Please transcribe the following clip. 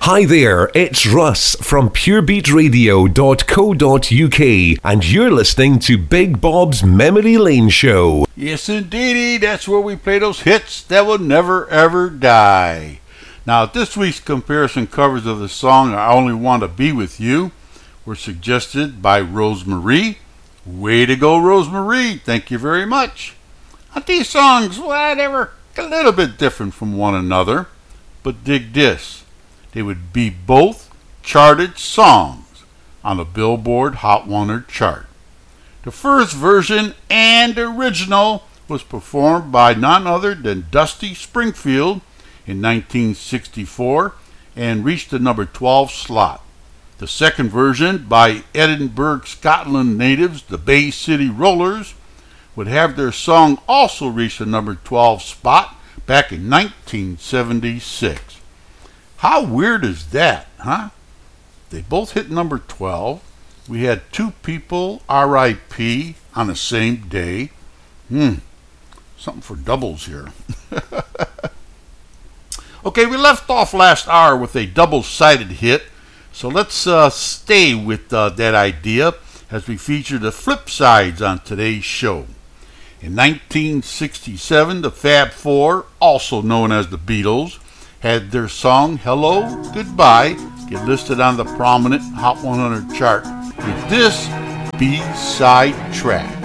Hi there, it's Russ from purebeatradio.co.uk and you're listening to Big Bob's Memory Lane Show. Yes, indeedy, that's where we play those hits that will never ever die. Now, this week's comparison covers of the song I Only Want to Be With You were suggested by Rosemarie. Way to go, Rosemarie. Thank you very much. Now, these songs, well, they were a little bit different from one another, but dig this. They would be both charted songs on the Billboard Hot 100 chart. The first version and original was performed by none other than Dusty Springfield in 1964 and reached the number 12 slot. The second version by Edinburgh, Scotland natives, the Bay City Rollers, would have their song also reach the number 12 spot back in 1976. How weird is that, huh? They both hit number 12. We had two people R.I.P. on the same day. Something for doubles here. Okay, we left off last hour with a double-sided hit, so let's stay with that idea as we feature the flip sides on today's show. In 1967, the Fab Four, also known as the Beatles, had their song Hello, Goodbye get listed on the prominent Hot 100 chart with this B-side track.